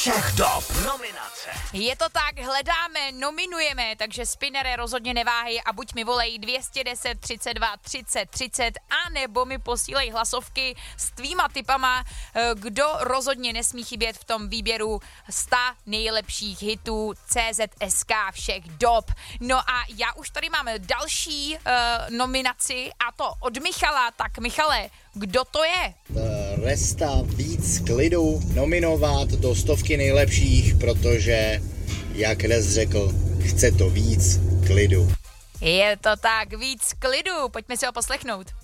Všech dob nominace. Je to tak, hledáme, nominujeme, takže Spinnere rozhodně neváhej a buď mi volej 210 32 30 30 a nebo mi posílej hlasovky s tvýma tipama, kdo rozhodně nesmí chybět v tom výběru 100 nejlepších hitů CZSK všech dob. No a já už tady mám další nominaci a to od Michala. Tak Michale, kdo to je? Resta víc klidu nominovat do 100 nejlepších, protože, jak Les řekl, chce to víc klidu. Je to tak, víc klidu, pojďme si ho poslechnout.